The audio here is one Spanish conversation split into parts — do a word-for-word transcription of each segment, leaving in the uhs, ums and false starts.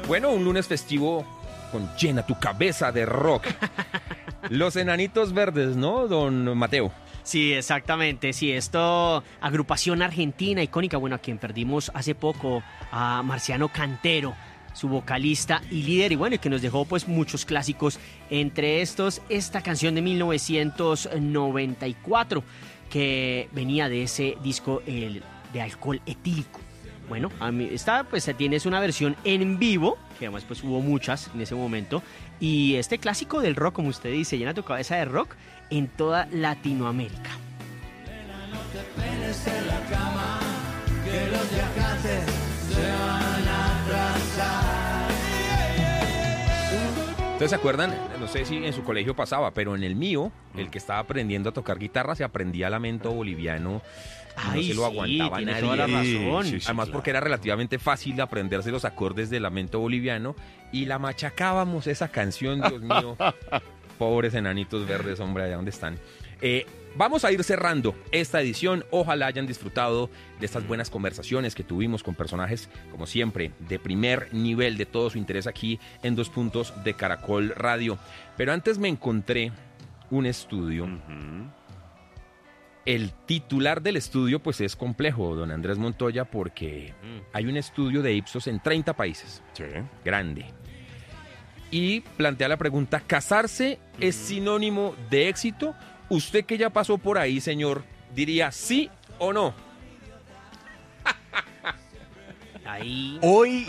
Bueno, un lunes festivo con Llena tu cabeza de rock. Los Enanitos Verdes, ¿no, don Mateo? Sí, exactamente, sí, esto, agrupación argentina icónica, bueno, a quien perdimos hace poco, a Marciano Cantero, su vocalista y líder, y bueno, y que nos dejó pues muchos clásicos, entre estos, esta canción de mil novecientos noventa y cuatro, que venía de ese disco el, de Alcohol Etílico. Bueno, a mí, esta pues tiene una versión en vivo, que además pues hubo muchas en ese momento, y este clásico del rock, como usted dice, Llena tu cabeza de rock en toda Latinoamérica. Nena, no te penes en la cama, que los viajantes se van a atrasar. ¿Ustedes se acuerdan? No sé si en su colegio pasaba, pero en el mío, el que estaba aprendiendo a tocar guitarra se aprendía lamento boliviano. Ay, no se lo aguantaba sí, tiene nadie. toda la razón. Sí, sí, sí, Además, claro. Porque era relativamente fácil aprenderse los acordes de lamento boliviano y la machacábamos esa canción, Dios mío. Pobres Enanitos Verdes, hombre, ¿allá dónde están? Eh, vamos a ir cerrando esta edición. Ojalá hayan disfrutado de estas buenas conversaciones que tuvimos con personajes, como siempre, de primer nivel, de todo su interés aquí en Dos Puntos de Caracol Radio. Pero antes me encontré un estudio. Uh-huh. El titular del estudio pues es complejo, don Andrés Montoya, porque mm. hay un estudio de Ipsos en treinta países. Sí. Grande. Y plantea la pregunta, ¿casarse mm. es sinónimo de éxito? Usted que ya pasó por ahí, señor, diría sí o no. Ahí. Hoy,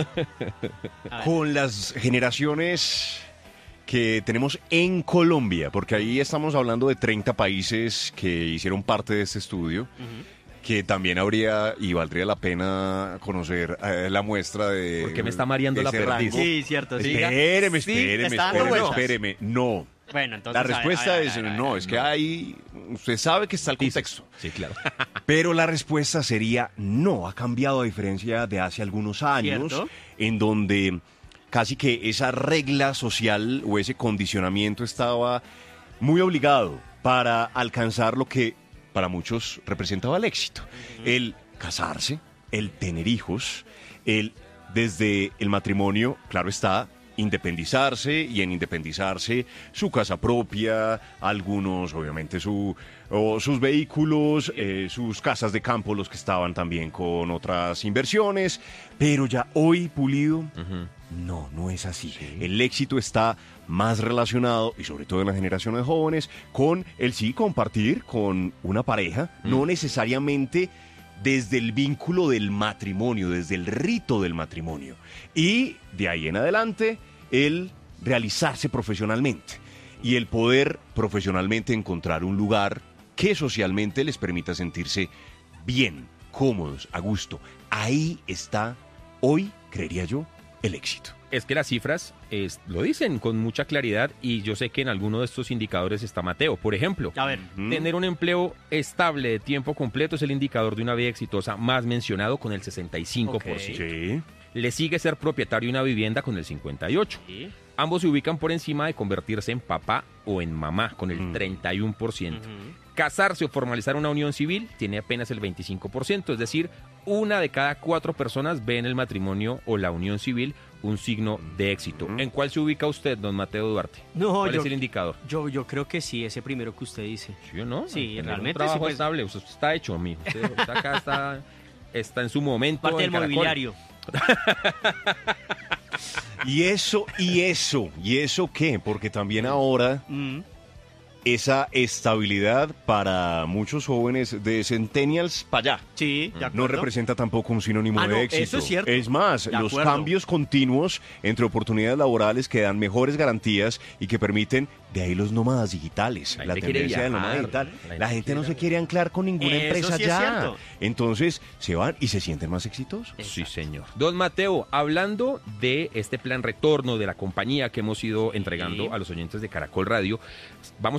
con las generaciones que tenemos en Colombia, porque ahí estamos hablando de treinta países que hicieron parte de este estudio, uh-huh. que también habría y valdría la pena conocer eh, la muestra de... ¿Por qué me está mareando la perdiz? Sí, cierto. Sí. Espéreme, Sí, espéreme, está dando espéreme, vueltas. espéreme. No. Bueno, entonces... La respuesta a ver, a ver, es a ver, a ver, no, es que no. hay... Usted sabe que está el contexto. Sí, claro. Pero la respuesta sería no. Ha cambiado a diferencia de hace algunos años, ¿cierto? En donde... casi que esa regla social o ese condicionamiento estaba muy obligado para alcanzar lo que para muchos representaba el éxito. Uh-huh. El casarse, el tener hijos, el desde el matrimonio, claro está, independizarse y en independizarse su casa propia, algunos obviamente su, o sus vehículos, eh, sus casas de campo, los que estaban también con otras inversiones, pero ya hoy, Pulido, uh-huh. no, no es así. Sí. El éxito está más relacionado, y sobre todo en las generaciones jóvenes, con el sí compartir con una pareja, uh-huh. no necesariamente desde el vínculo del matrimonio, desde el rito del matrimonio. Y de ahí en adelante, el realizarse profesionalmente y el poder profesionalmente encontrar un lugar que socialmente les permita sentirse bien, cómodos, a gusto. Ahí está, hoy, creería yo, el éxito. Es que las cifras es, lo dicen con mucha claridad y yo sé que en alguno de estos indicadores está Mateo. Por ejemplo, a ver, uh-huh. tener un empleo estable de tiempo completo es el indicador de una vida exitosa más mencionado con el sesenta y cinco por ciento. Okay. Sí. Le sigue ser propietario de una vivienda con el cincuenta y ocho por ciento. ¿Sí? Ambos se ubican por encima de convertirse en papá o en mamá con el uh-huh. treinta y uno por ciento. Uh-huh. Casarse o formalizar una unión civil tiene apenas el veinticinco por ciento, es decir, una de cada cuatro personas ve en el matrimonio o la unión civil un signo de éxito. Uh-huh. ¿En cuál se ubica usted, don Mateo Duarte? No, ¿Cuál yo, es el indicador? Yo, yo creo que sí, ese primero que usted dice. ¿Sí o no? Sí, Tener realmente un trabajo sí, pues... estable, usted está hecho, amigo. Usted, usted acá está, está en su momento. Parte del Caracol. mobiliario. Y eso, y eso, ¿y eso qué? Porque también ahora mm. esa estabilidad para muchos jóvenes de centennials para allá sí, no representa tampoco un sinónimo ah, de no, éxito. Eso es cierto. Es más, de los acuerdo. cambios continuos entre oportunidades laborales que dan mejores garantías y que permiten, de ahí los nómadas digitales, la, la tendencia del nómada digital. La, la gente no se quiere anclar con ninguna eso empresa sí ya. Entonces se van y se sienten más exitosos. Exacto. Sí, señor. Don Mateo, hablando de este plan retorno de la compañía que hemos ido entregando sí. a los oyentes de Caracol Radio, vamos